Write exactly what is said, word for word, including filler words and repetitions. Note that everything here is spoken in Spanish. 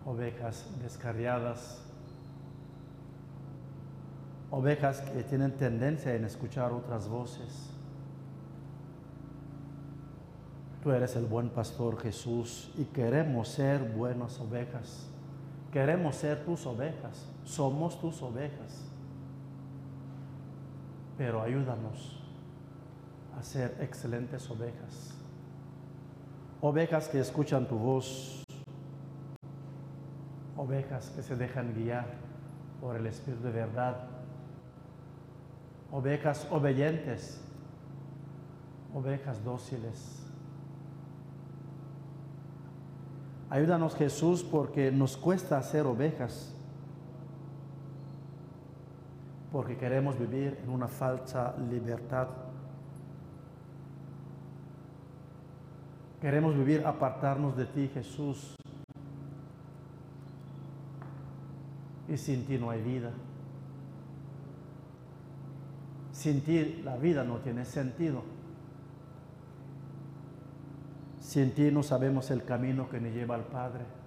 ovejas descarriadas, ovejas que tienen tendencia en escuchar otras voces. Tú eres el buen pastor, Jesús, y queremos ser buenas ovejas. Queremos ser tus ovejas. Somos tus ovejas. Pero ayúdanos a ser excelentes ovejas. Ovejas que escuchan tu voz. Ovejas que se dejan guiar por el Espíritu de verdad. Ovejas obedientes. Ovejas dóciles. Ayúdanos, Jesús, porque nos cuesta ser ovejas. Porque queremos vivir en una falsa libertad. Queremos vivir, apartarnos de ti, Jesús. Y sin ti no hay vida. Sin ti la vida no tiene sentido. Sin ti no sabemos el camino que nos lleva al Padre.